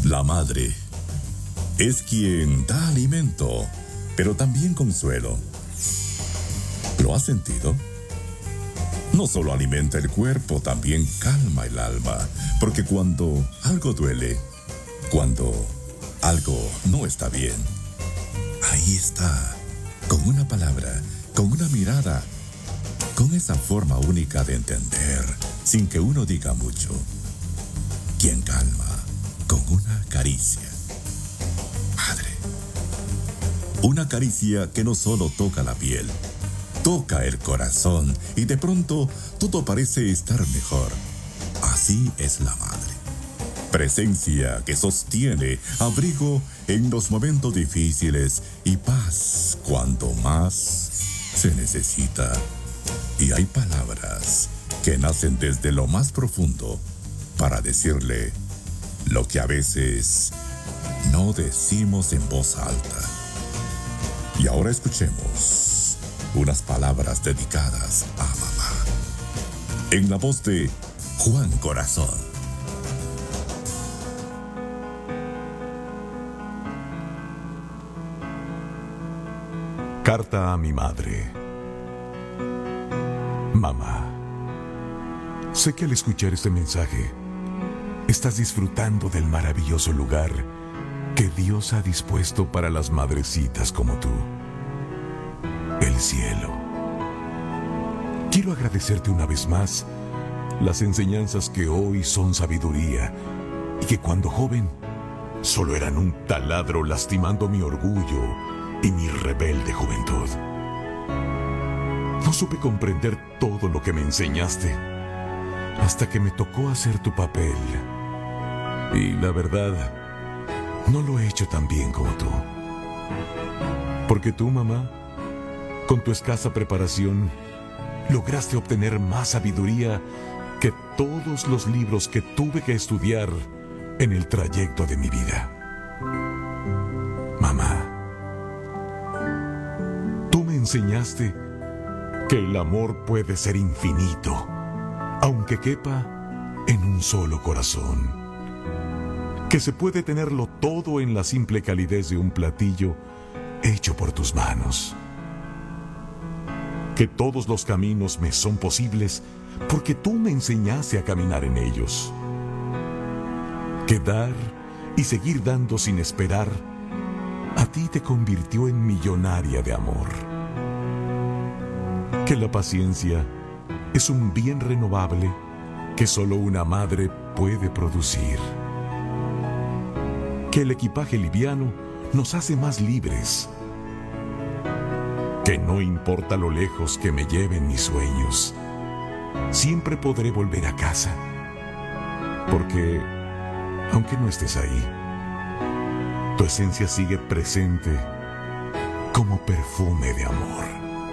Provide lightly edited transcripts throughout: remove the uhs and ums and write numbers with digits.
La madre es quien da alimento, pero también consuelo. ¿Lo has sentido? No solo alimenta el cuerpo, también calma el alma, porque cuando algo duele, cuando algo no está bien, ahí está, con una palabra, con una mirada, con esa forma única de entender, sin que uno diga mucho, quien calma con una caricia. Madre. Una caricia que no solo toca la piel, toca el corazón y de pronto todo parece estar mejor. Así es la madre. Presencia que sostiene, abrigo en los momentos difíciles y paz cuando más se necesita. Y hay palabras que nacen desde lo más profundo para decirle lo que a veces no decimos en voz alta. Y ahora escuchemos unas palabras dedicadas a mamá, en la voz de Juan Corazón. Carta a mi madre. Mamá, sé que al escuchar este mensaje estás disfrutando del maravilloso lugar que Dios ha dispuesto para las madrecitas como tú, el cielo. Quiero agradecerte una vez más las enseñanzas que hoy son sabiduría y que cuando joven solo eran un taladro lastimando mi orgullo y mi rebelde juventud. No supe comprender todo lo que me enseñaste hasta que me tocó hacer tu papel. Y la verdad, no lo he hecho tan bien como tú. Porque tú, mamá, con tu escasa preparación, lograste obtener más sabiduría que todos los libros que tuve que estudiar en el trayecto de mi vida. Mamá, tú me enseñaste que el amor puede ser infinito, aunque quepa en un solo corazón. Que se puede tenerlo todo en la simple calidez de un platillo hecho por tus manos. Que todos los caminos me son posibles porque tú me enseñaste a caminar en ellos. Que dar y seguir dando sin esperar a ti te convirtió en millonaria de amor. Que la paciencia es un bien renovable que solo una madre puede producir. Que el equipaje liviano nos hace más libres. Que no importa lo lejos que me lleven mis sueños, siempre podré volver a casa. Porque, aunque no estés ahí, tu esencia sigue presente como perfume de amor.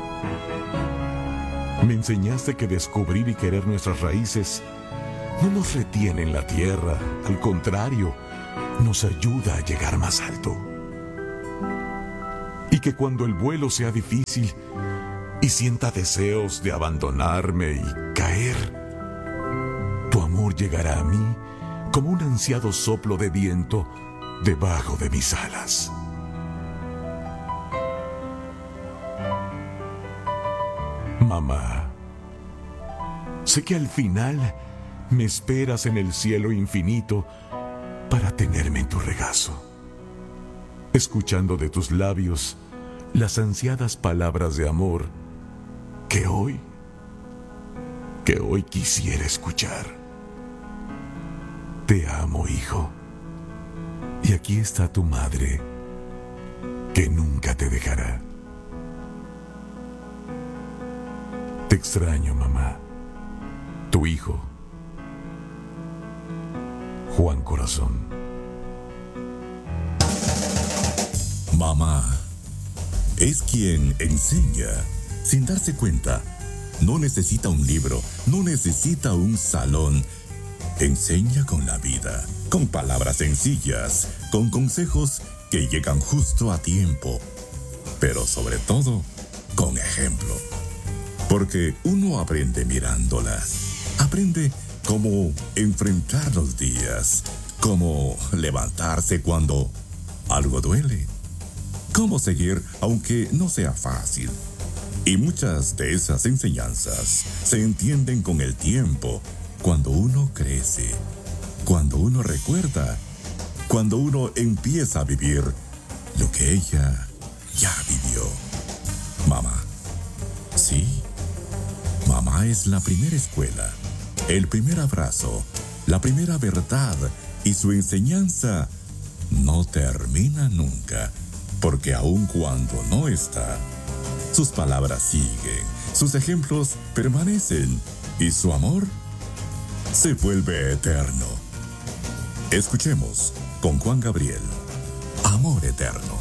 Me enseñaste que descubrir y querer nuestras raíces no nos retiene en la tierra, al contrario, nos ayuda a llegar más alto. Y que cuando el vuelo sea difícil y sienta deseos de abandonarme y caer, tu amor llegará a mí como un ansiado soplo de viento debajo de mis alas. Mamá, sé que al final me esperas en el cielo infinito para tenerme en tu regazo, escuchando de tus labios las ansiadas palabras de amor que hoy quisiera escuchar. Te amo, hijo, y aquí está tu madre, que nunca te dejará. Te extraño, mamá. Tu hijo, Juan Corazón. Mamá es quien enseña sin darse cuenta. No necesita un libro, no necesita un salón. Enseña con la vida, con palabras sencillas, con consejos que llegan justo a tiempo, pero sobre todo con ejemplo. Porque uno aprende mirándola, aprende cómo enfrentar los días, Cómo levantarse cuando algo duele. Cómo seguir aunque no sea fácil. Y muchas de esas enseñanzas se entienden con el tiempo, cuando uno crece, cuando uno recuerda, cuando uno empieza a vivir lo que ella ya vivió. Mamá. Sí, mamá es la primera escuela, el primer abrazo, la primera verdad, y su enseñanza no termina nunca, porque aun cuando no está, sus palabras siguen, sus ejemplos permanecen y su amor se vuelve eterno. Escuchemos con Juan Gabriel, Amor Eterno.